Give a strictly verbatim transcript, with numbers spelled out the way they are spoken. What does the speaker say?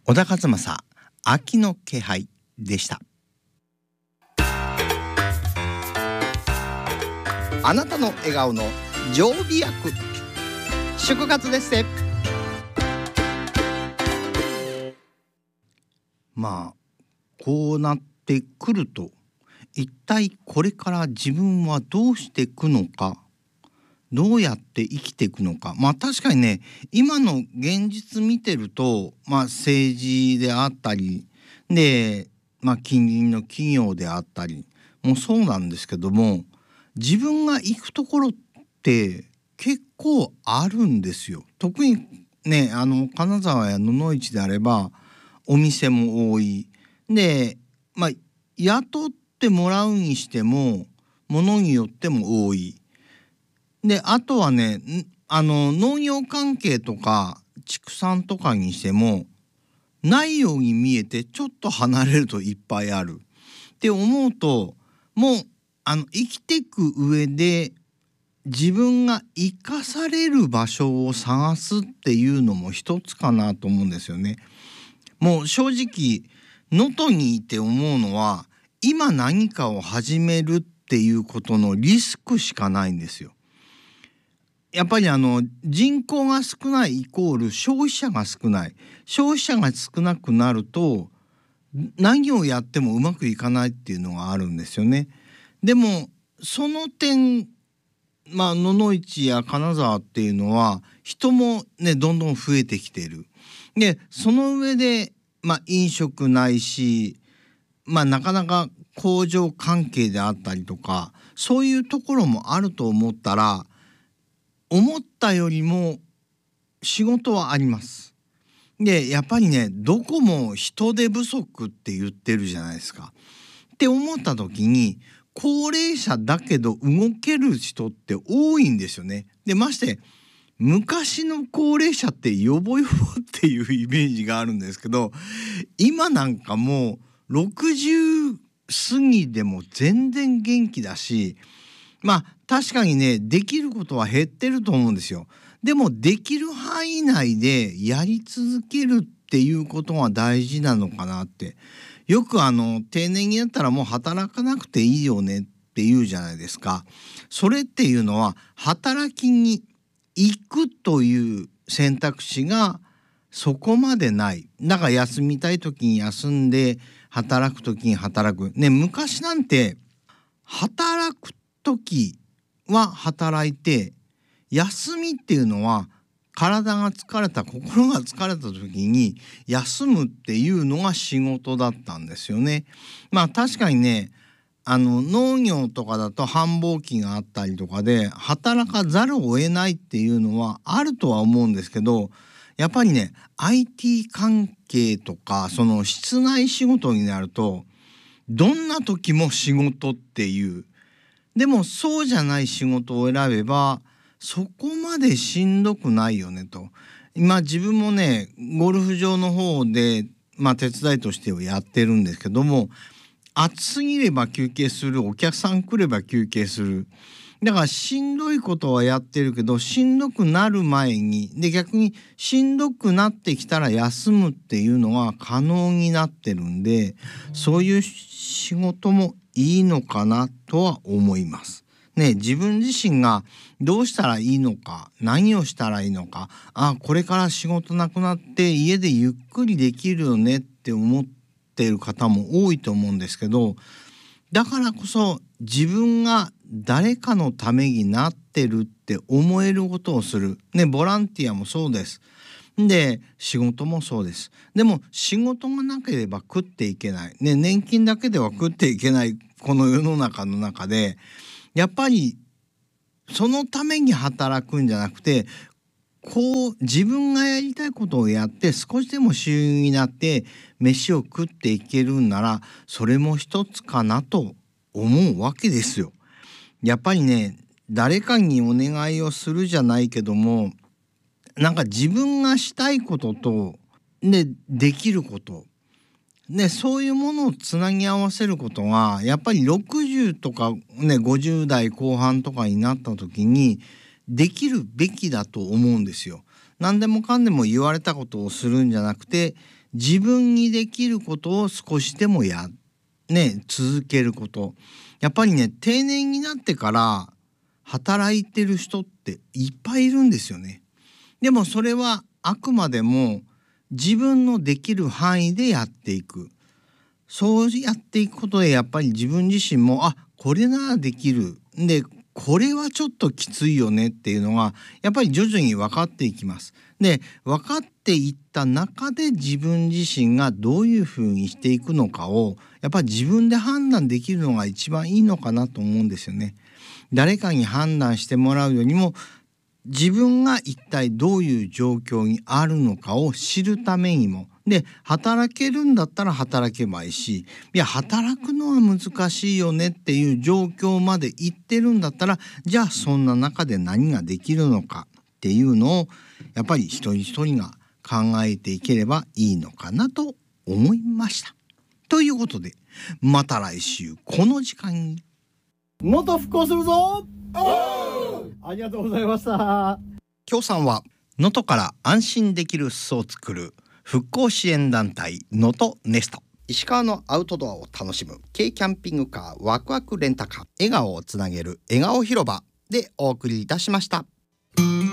小田和正、秋の気配でした。あなたの笑顔の常備薬、祝活ですね。まあこうなってくると、一体これから自分はどうしていくのか、どうやって生きていくのか。まあ確かにね、今の現実見てると、まあ政治であったりで、まあ近隣の企業であったりもそうなんですけども、自分が行くところって結構あるんですよ。特にね、あの金沢や野々市であればお店も多いで、まあ雇ってもらうにしてもものによっても多いで、あとはね、あの農業関係とか畜産とかにしてもないように見えて、ちょっと離れるといっぱいあるって思うと、もうあの生きていく上で自分が生かされる場所を探すっていうのも一つかなと思うんですよね。もう正直能登にいて思うのは、今何かを始めるっていうことのリスクしかないんですよ。やっぱりあの人口が少ないイコール消費者が少ない。消費者が少なくなると何をやってもうまくいかないっていうのがあるんですよね。でもその点、まあ野々市や金沢っていうのは人もねどんどん増えてきている。でその上でまあ飲食ないし、まあなかなか工場関係であったりとかそういうところもあると思ったら、思ったよりも仕事はあります。でやっぱりね、どこも人手不足って言ってるじゃないですか。って思った時に、高齢者だけど動ける人って多いんですよね。でまして昔の高齢者ってヨボヨボっていうイメージがあるんですけど、今なんかもうろくじゅう過ぎでも全然元気だし、まあ確かにねできることは減ってると思うんですよ。でもできる範囲内でやり続けるっていうことが大事なのかなって。よくあの定年になったらもう働かなくていいよねって言うじゃないですか。それっていうのは働きに行くという選択肢がそこまでない。だから休みたい時に休んで、働く時に働くね。昔なんて働く時は働いて、休みっていうのは体が疲れた、心が疲れた時に休むっていうのが仕事だったんですよね。まあ確かにね、あの農業とかだと繁忙期があったりとかで働かざるを得ないっていうのはあるとは思うんですけど、やっぱりね アイティー 関係とかその室内仕事になると、どんな時も仕事っていう、でもそうじゃない仕事を選べばそこまでしんどくないよねと。今自分もねゴルフ場の方でまあ手伝いとしてはやってるんですけども、暑すぎれば休憩する、お客さん来れば休憩する。だからしんどいことはやってるけど、しんどくなる前にで逆にしんどくなってきたら休むっていうのが可能になってるんで、そういう仕事もいいのかなとは思います。ね、自分自身がどうしたらいいのか、何をしたらいいのか、あ、これから仕事なくなって家でゆっくりできるよねって思っている方も多いと思うんですけど、だからこそ自分が誰かのためになってるって思えることをする。ね、ボランティアもそうです。で、仕事もそうです。でも仕事がなければ食っていけない。ね、年金だけでは食っていけないこの世の中の中で、やっぱりそのために働くんじゃなくて、こう自分がやりたいことをやって少しでも収入になって飯を食っていけるんなら、それも一つかなと思うわけですよ。やっぱりね、誰かにお願いをするじゃないけども、なんか自分がしたいこととでできることで、そういうものをつなぎ合わせることがやっぱりろくじゅうとかねごじゅう代後半とかになった時にできるべきだと思うんですよ。何でもかんでも言われたことをするんじゃなくて、 自分にできることを少しでもやね続けること。やっぱりね定年になってから働いてる人っていっぱいいるんですよね。でもそれはあくまでも自分のできる範囲でやっていく。そうやっていくことでやっぱり自分自身もあこれならできる。でこれはちょっときついよねっていうのがやっぱり徐々に分かっていきます。で分かっていった中で自分自身がどういうふうにしていくのかをやっぱり自分で判断できるのが一番いいのかなと思うんですよね。誰かに判断してもらうよりも自分が一体どういう状況にあるのかを知るためにもで働けるんだったら働けばいいし、いや働くのは難しいよねっていう状況まで行ってるんだったらじゃあそんな中で何ができるのかっていうのをやっぱり一人一人が考えていければいいのかなと思いました。ということでまた来週この時間にもっと復興するぞ。ありがとうございました。 協賛は能登から安心できる巣を作る復興支援団体能登ネスト、石川のアウトドアを楽しむ軽キャンピングカーワクワクレンタカー、笑顔をつなげる笑顔広場でお送りいたしました。